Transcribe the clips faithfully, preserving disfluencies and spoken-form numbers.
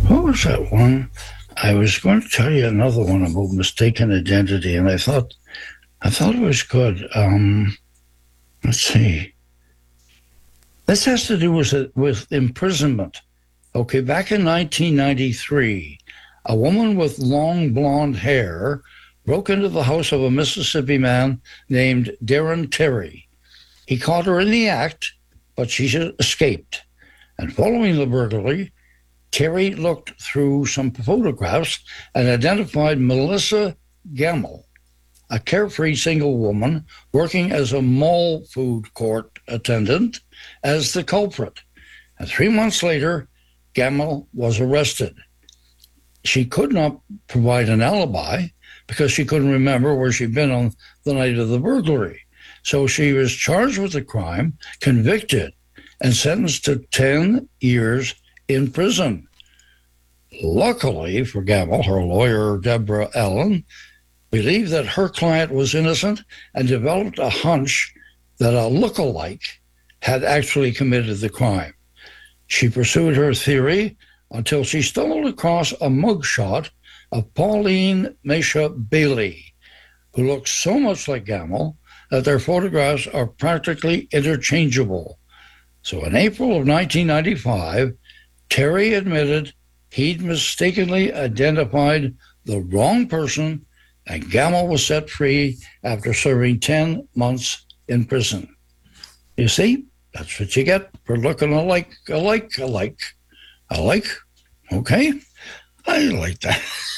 What was that one? I was going to tell you another one about mistaken identity, and I thought I thought it was good. Um, let's see. This has to do with with imprisonment. Okay, back in nineteen ninety-three, a woman with long blonde hair broke into the house of a Mississippi man named Darren Terry. He caught her in the act, but she escaped. And following the burglary, Terry looked through some photographs and identified Melissa Gamble, a carefree single woman working as a mall food court attendant, as the culprit. And three months later, Gamble was arrested. She could not provide an alibi because she couldn't remember where she'd been on the night of the burglary. So she was charged with the crime, convicted, and sentenced to ten years in prison. Luckily for Gamble, her lawyer, Deborah Allen, believed that her client was innocent and developed a hunch that a look-alike had actually committed the crime. She pursued her theory until she stumbled across a mugshot of Pauline Mesha Bailey, who looks so much like Gamble that their photographs are practically interchangeable. So in April of nineteen ninety-five, Terry admitted he'd mistakenly identified the wrong person, and Gamble was set free after serving ten months in prison. You see, that's what you get for looking alike, alike, alike, alike. Okay, I like that.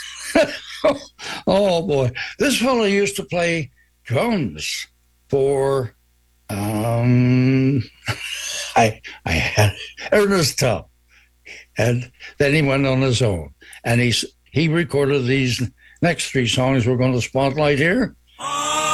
Oh boy, this fellow used to play drums for um, I I had Ernest Tubb, and then he went on his own, and he's he recorded these next three songs we're going to spotlight here.